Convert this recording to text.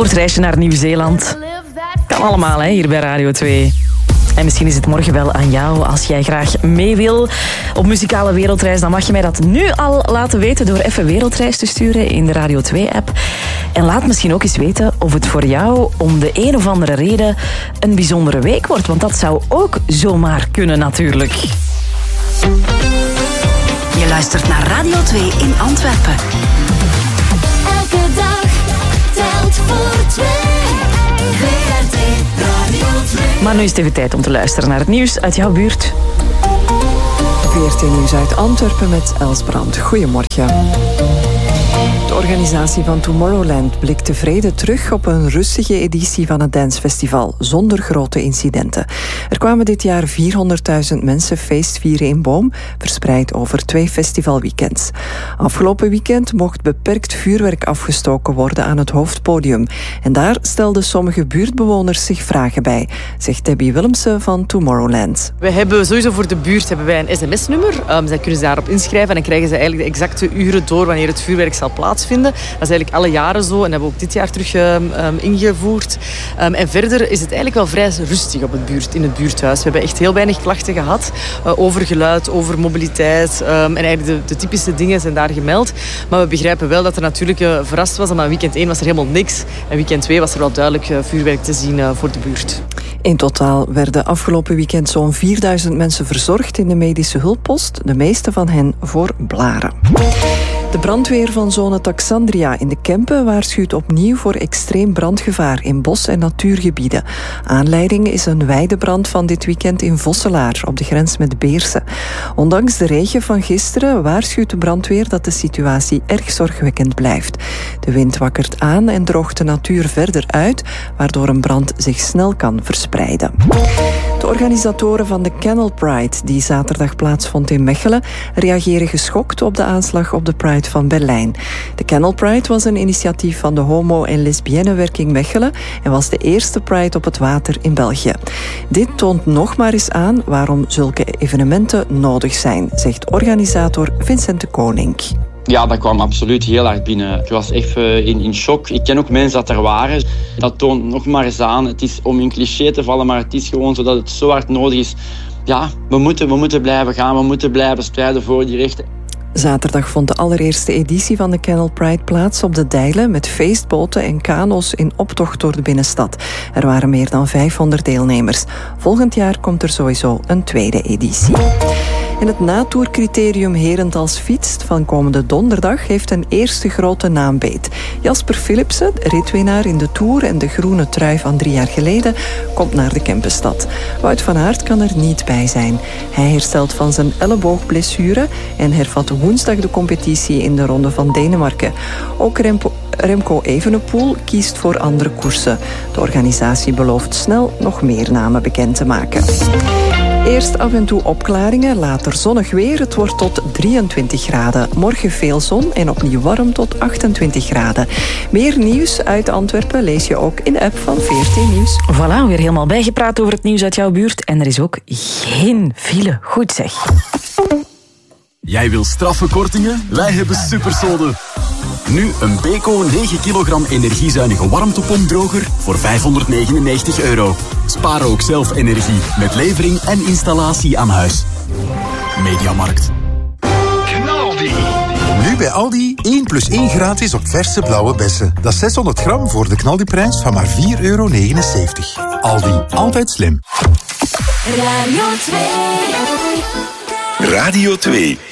kort reisje naar Nieuw-Zeeland. Kan allemaal hè, hier bij Radio 2. En misschien is het morgen wel aan jou. Als jij graag mee wil op muzikale wereldreis, dan mag je mij dat nu al laten weten door even wereldreis te sturen in de Radio 2-app. En laat misschien ook eens weten of het voor jou om de een of andere reden een bijzondere week wordt. Want dat zou ook zomaar kunnen natuurlijk. Je luistert naar Radio 2 in Antwerpen. Elke dag telt voor twee. VRT Radio 2. Maar nu is het even tijd om te luisteren naar het nieuws uit jouw buurt. VRT Nieuws uit Antwerpen met Els Brandt. Goedemorgen. De organisatie van Tomorrowland blikt tevreden terug op een rustige editie van het dancefestival, zonder grote incidenten. Er kwamen dit jaar 400.000 mensen feestvieren in Boom, verspreid over 2 festivalweekends. Afgelopen weekend mocht beperkt vuurwerk afgestoken worden aan het hoofdpodium. En daar stelden sommige buurtbewoners zich vragen bij, zegt Debbie Willemsen van Tomorrowland. We hebben sowieso voor de buurt een sms-nummer. Zij kunnen ze daarop inschrijven en dan krijgen ze eigenlijk de exacte uren door wanneer het vuurwerk zal plaatsvinden. Dat is eigenlijk alle jaren zo en dat hebben we ook dit jaar terug ingevoerd. En verder is het eigenlijk wel vrij rustig op in het buurthuis. We hebben echt heel weinig klachten gehad over geluid, over mobiliteit. En eigenlijk de typische dingen zijn daar gemeld. Maar we begrijpen wel dat er natuurlijk verrast was, omdat weekend 1 was er helemaal niks. En weekend 2 was er wel duidelijk vuurwerk te zien voor de buurt. In totaal werden afgelopen weekend zo'n 4000 mensen verzorgd in de medische hulppost, de meeste van hen voor blaren. De brandweer van zone Taxandria in de Kempen waarschuwt opnieuw voor extreem brandgevaar in bos- en natuurgebieden. Aanleiding is een weidebrand van dit weekend in Vosselaar, op de grens met Beersen. Ondanks de regen van gisteren waarschuwt de brandweer dat de situatie erg zorgwekkend blijft. De wind wakkert aan en droogt de natuur verder uit, waardoor een brand zich snel kan verspreiden. De organisatoren van de Canal Pride, die zaterdag plaatsvond in Mechelen, reageren geschokt op de aanslag op de Pride van Berlijn. De Canal Pride was een initiatief van de homo- en lesbiennewerking Mechelen en was de eerste Pride op het water in België. Dit toont nog maar eens aan waarom zulke evenementen nodig zijn, zegt organisator Vincent de Koning. Ja, dat kwam absoluut heel hard binnen. Ik was even in shock. Ik ken ook mensen dat er waren. Dat toont nog maar eens aan. Het is om in cliché te vallen, maar het is gewoon zodat het zo hard nodig is. Ja, we moeten blijven gaan. We moeten blijven strijden voor die rechten. Zaterdag vond de allereerste editie van de Canal Pride plaats op de Dijlen met feestboten en kano's in optocht door de binnenstad. Er waren meer dan 500 deelnemers. Volgend jaar komt er sowieso een tweede editie. En het natoercriterium Herentals fietst van komende donderdag heeft een eerste grote naambeet. Jasper Philipsen, ritwinnaar in de Tour en de groene trui van 3 jaar geleden, komt naar de Kempenstad. Wout van Aert kan er niet bij zijn. Hij herstelt van zijn elleboogblessure en hervat woensdag de competitie in de Ronde van Denemarken. Ook Remco Evenepoel kiest voor andere koersen. De organisatie belooft snel nog meer namen bekend te maken. Eerst af en toe opklaringen, later zonnig weer. Het wordt tot 23 graden. Morgen veel zon en opnieuw warm tot 28 graden. Meer nieuws uit Antwerpen lees je ook in de app van VRT Nieuws. Voilà, weer helemaal bijgepraat over het nieuws uit jouw buurt. En er is ook geen file. Goed zeg. Jij wil straffe kortingen? Wij hebben Supersode. Nu een Beko 9 kilogram energiezuinige warmtepompdroger voor €599. Spaar ook zelf energie met levering en installatie aan huis. Mediamarkt. Knaldi. Nu bij Aldi 1 + 1 gratis op verse blauwe bessen. Dat is 600 gram voor de Knaldi-prijs van maar €4,79. Aldi, altijd slim. Radio 2. Radio 2.